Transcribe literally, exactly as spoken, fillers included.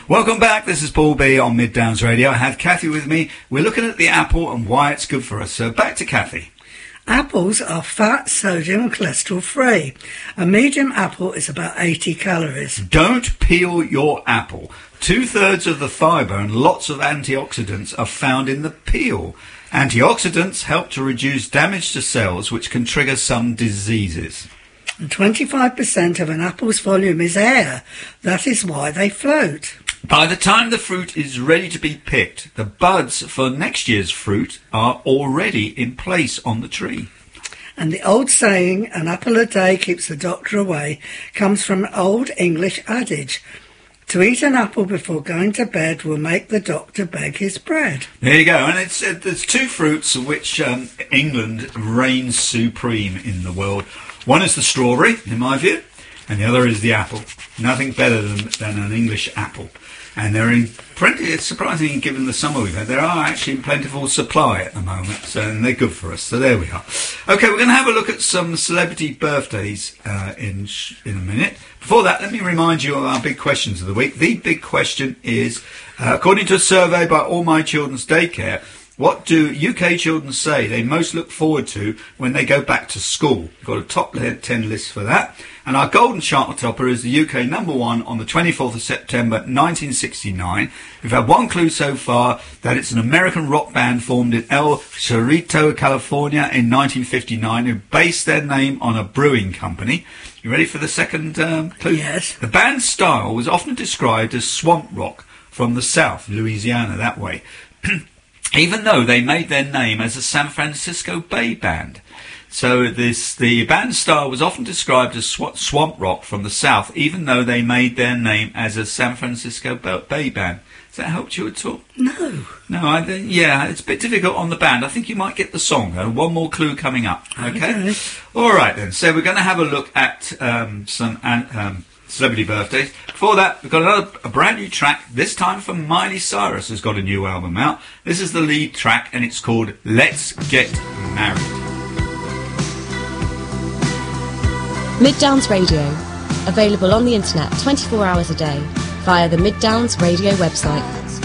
Welcome back. This is Paul B on Mid Downs Radio. I have Kathy with me. We're looking at the apple and why it's good for us. So back to Kathy. Apples are fat, sodium and cholesterol free. A medium apple is about eighty calories. Don't peel your apple. Two-thirds of the fibre and lots of antioxidants are found in the peel. Antioxidants help to reduce damage to cells, which can trigger some diseases. And twenty-five percent of an apple's volume is air. That is why they float. By the time the fruit is ready to be picked, the buds for next year's fruit are already in place on the tree. And the old saying, an apple a day keeps the doctor away, comes from an old English adage. To eat an apple before going to bed will make the doctor beg his bread. There you go. And it's uh, there's two fruits of which um, England reigns supreme in the world. One is the strawberry, in my view, and the other is the apple. Nothing better than, than an English apple. And they're in plenty, it's surprising given the summer we've had, there are actually in plentiful supply at the moment, so and they're good for us. So there we are. Okay, we're going to have a look at some celebrity birthdays uh, in in a minute. Before that, let me remind you of our big questions of the week. The big question is, uh, according to a survey by All My Children's Daycare, what do U K children say they most look forward to when they go back to school? We've got a top ten list for that. And our golden charter topper is the U K number one on the twenty-fourth of September nineteen sixty-nine. We've had one clue so far, that it's an American rock band formed in El Cerrito, California in nineteen fifty-nine, who based their name on a brewing company. You ready for the second um, clue? Yes. The band's style was often described as swamp rock from the south, Louisiana, that way. Even though they made their name as a San Francisco Bay band. So this the band's style was often described as sw- swamp rock from the south, even though they made their name as a San Francisco Bay band. Has that helped you at all? No. No, I think, yeah, it's a bit difficult on the band. I think you might get the song, though. One more clue coming up, okay? Okay. All right, then. So we're going to have a look at um, some... Um, celebrity birthdays. Before that, we've got another a brand new track, this time from Miley Cyrus, who's got a new album out. This is the lead track, and it's called Let's Get Married. Mid Downs Radio, available on the internet twenty-four hours a day via the Mid Downs Radio website.